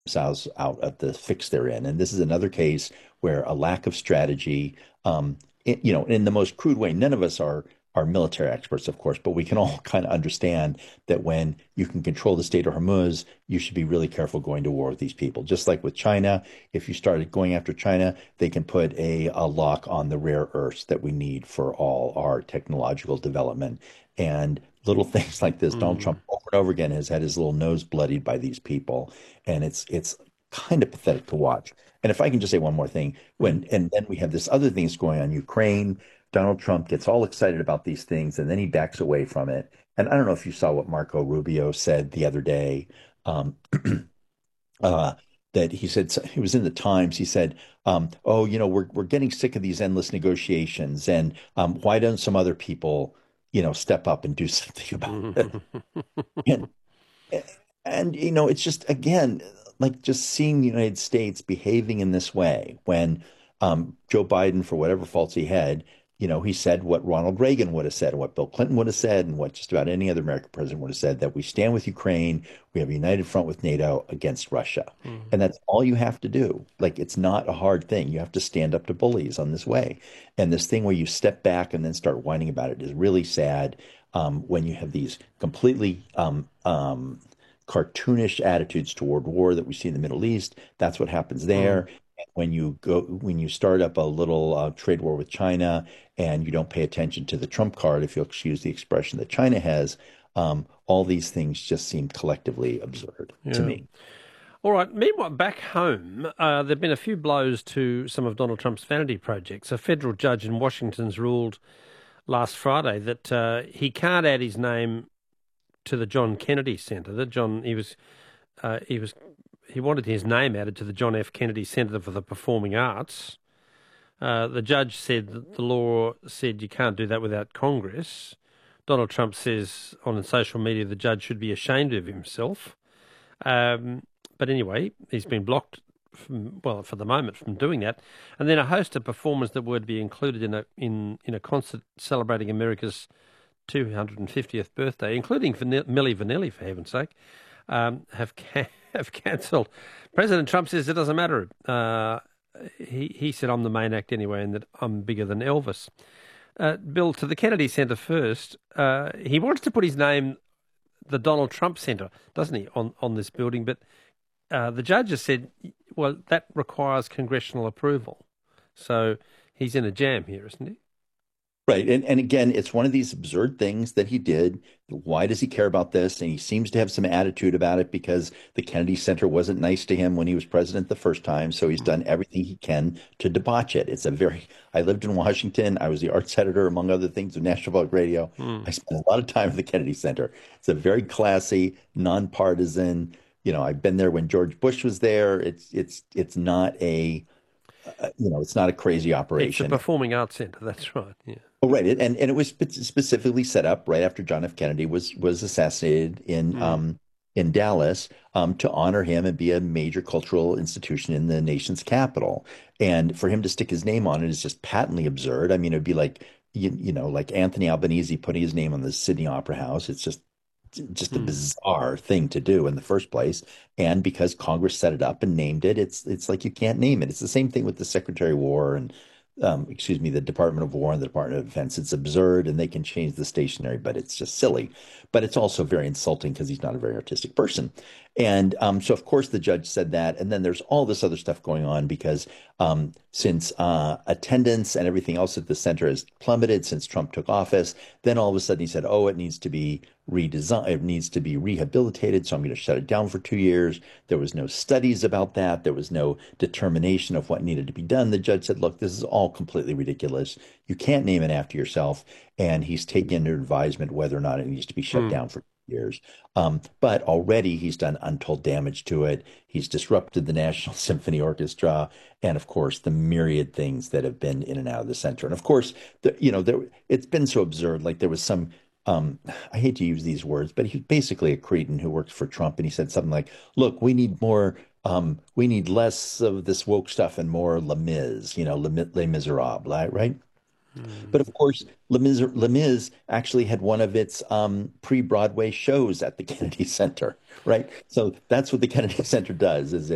themselves out of the fix they're in. And this is another case where a lack of strategy, in the most crude way, none of us are military experts, of course, but we can all kind of understand that when you can control the Strait of Hormuz, you should be really careful going to war with these people. Just like with China, if you started going after China, they can put a lock on the rare earths that we need for all our technological development. And little things like this, Donald Mm. Trump over and over again has had his little nose bloodied by these people, and it's kind of pathetic to watch. And if I can just say one more thing, Mm. and then we have this other thing that's going on Ukraine. Donald Trump gets all excited about these things and then he backs away from it. And I don't know if you saw what Marco Rubio said the other day. Um, uh, that he said it was in the Times. He said, "Oh, we're getting sick of these endless negotiations, and why don't some other people, step up and do something about it?" And it's just again like just seeing the United States behaving in this way when Joe Biden, for whatever faults he had, he said what Ronald Reagan would have said and what Bill Clinton would have said and what just about any other American president would have said, that we stand with Ukraine, we have a united front with NATO against Russia. Mm. And that's all you have to do. Like it's not a hard thing. You have to stand up to bullies on this way. And this thing where you step back and then start whining about it is really sad when you have these completely cartoonish attitudes toward war that we see in the Middle East. That's what happens Mm. there. When you start up a little trade war with China and you don't pay attention to the trump card, if you'll excuse the expression that China has, all these things just seem collectively absurd to Yeah. me. All right. Meanwhile, back home, there have been a few blows to some of Donald Trump's vanity projects. A federal judge in Washington's ruled last Friday that he can't add his name to the John Kennedy Center. That John he wanted his name added to the John F. Kennedy Center for the Performing Arts. The judge said that the law said you can't do that without Congress. Donald Trump says on social media the judge should be ashamed of himself. Um, but anyway, he's been blocked for the moment from doing that. And then a host of performers that would be included in a concert celebrating America's 250th birthday, including Milli Vanilli, for heaven's sake, have cancelled. President Trump says it doesn't matter. He said I'm the main act anyway, and that I'm bigger than Elvis. Bill, to the Kennedy Center first. He wants to put his name, the Donald Trump Center, doesn't he, on this building? But the judge has said, well, that requires congressional approval. So he's in a jam here, isn't he? Right. And again, it's one of these absurd things that he did. Why does he care about this? And he seems to have some attitude about it because the Kennedy Center wasn't nice to him when he was president the first time. So he's done everything he can to debauch it. I lived in Washington. I was the arts editor, among other things, of National Public Radio. Hmm. I spent a lot of time at the Kennedy Center. It's a very classy, nonpartisan, I've been there when George Bush was there. It's not it's not a crazy It's a operation. performing arts center. That's right. Yeah. Oh, right. And it was specifically set up right after John F. Kennedy was assassinated Hmm. in Dallas to honor him and be a major cultural institution in the nation's capital. And for him to stick his name on it is just patently absurd. I mean, it'd be like like Anthony Albanese putting his name on the Sydney Opera House. It's just a Hmm. bizarre thing to do in the first place. And because Congress set it up and named it, it's like you can't name it. It's the same thing with the Secretary of War and the Department of War and the Department of Defense. It's absurd and they can change the stationery, but it's just silly. But it's also very insulting because he's not a very artistic person. And so, of course, the judge said that. And then there's all this other stuff going on because since attendance and everything else at the center has plummeted since Trump took office, then all of a sudden he said, oh, it needs to be redesigned, it needs to be rehabilitated. So I'm going to shut it down for 2 years. There was no studies about that. There was no determination of what needed to be done. The judge said, look, this is all completely ridiculous. You can't name it after yourself. And he's taken under advisement whether or not it needs to be shut Hmm. down for years. But already he's done untold damage to it. He's disrupted the National Symphony Orchestra, and of course the myriad things that have been in and out of the center. And of course, it's been so absurd. Like there was some. I hate to use these words, but he's basically a cretin who works for Trump, and he said something like, "Look, we need more. We need less of this woke stuff and more Les Mis, Les Miserables, right?" Hmm. But of course, Les Mis actually had one of its pre-Broadway shows at the Kennedy Center, right? So that's what the Kennedy Center does, is